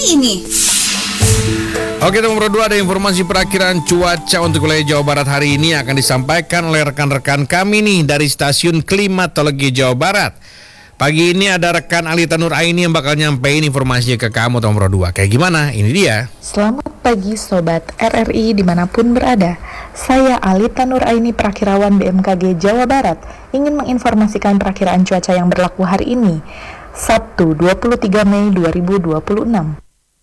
hari ini. Oke, nomor 2 ada informasi perakiraan cuaca untuk wilayah Jawa Barat hari ini akan disampaikan oleh rekan-rekan kami nih dari Stasiun Klimatologi Jawa Barat. Pagi ini ada rekan Alita Nur Aini yang bakal nyampein informasinya ke kamu nomor 2. Kayak gimana? Ini dia. Selamat pagi Sobat RRI dimanapun berada. Saya Alita Nur Aini, Prakirawan BMKG Jawa Barat, ingin menginformasikan perakiraan cuaca yang berlaku hari ini, Sabtu 23 Mei 2026.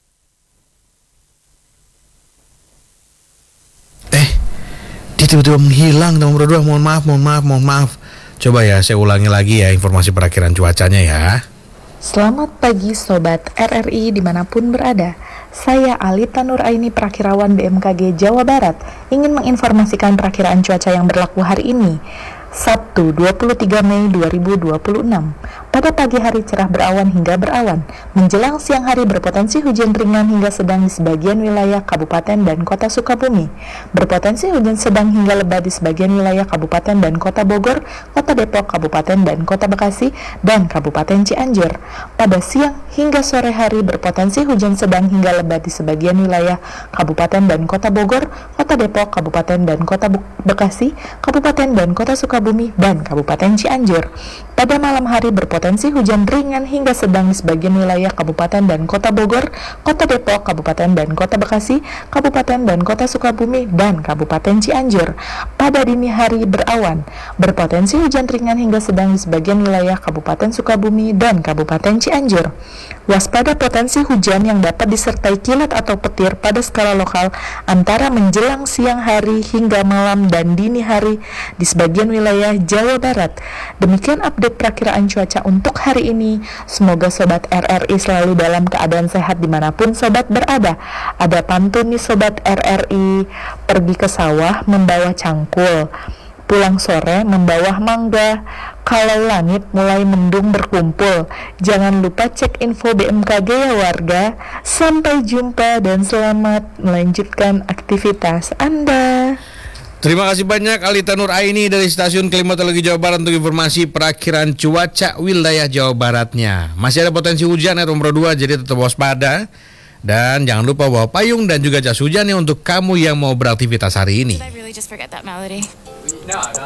Dia tiba-tiba menghilang nomor 2. Mohon maaf. Coba ya, saya ulangi lagi ya informasi perakiraan cuacanya ya. Selamat pagi Sobat RRI dimanapun berada. Saya Alita Nur Aini, Prakirawan BMKG Jawa Barat, ingin menginformasikan perakiraan cuaca yang berlaku hari ini, Sabtu 23 Mei 2026. Pada pagi hari cerah berawan hingga berawan, menjelang siang hari berpotensi hujan ringan hingga sedang di sebagian wilayah Kabupaten dan Kota Sukabumi, berpotensi hujan sedang hingga lebat di sebagian wilayah Kabupaten dan Kota Bogor, Kota Depok, Kabupaten dan Kota Bekasi, dan Kabupaten Cianjur. Pada siang hingga sore hari berpotensi hujan sedang hingga lebat di sebagian wilayah Kabupaten dan Kota Bogor, Kota Depok, Kabupaten dan Kota Bekasi, Kabupaten dan Kota Sukabumi, dan Kabupaten Cianjur. Pada malam hari berpotensi hujan ringan hingga sedang di sebagian wilayah Kabupaten dan Kota Bogor, Kota Depok, Kabupaten dan Kota Bekasi, Kabupaten dan Kota Sukabumi, dan Kabupaten Cianjur. Pada dini hari berawan, berpotensi hujan ringan hingga sedang di sebagian wilayah Kabupaten Sukabumi dan Kabupaten Cianjur. Waspada potensi hujan yang dapat disertai kilat atau petir pada skala lokal antara menjelang siang hari hingga malam dan dini hari di sebagian wilayah Jawa Barat. Demikian update perakiraan cuaca untuk hari ini. Semoga Sobat RRI selalu dalam keadaan sehat dimanapun Sobat berada. Ada pantun nih Sobat RRI, pergi ke sawah membawa cangkul, pulang sore membawa mangga. Kalau langit mulai mendung berkumpul, jangan lupa cek info BMKG ya warga. Sampai jumpa dan selamat melanjutkan aktivitas Anda. Terima kasih banyak Alita Nur Aini dari Stasiun Klimatologi Jawa Barat untuk informasi perakiraan cuaca wilayah Jawa Baratnya. Masih ada potensi hujan ya nomor 2, jadi tetap waspada. Dan jangan lupa bawa payung dan juga jas hujan ya untuk kamu yang mau beraktivitas hari ini.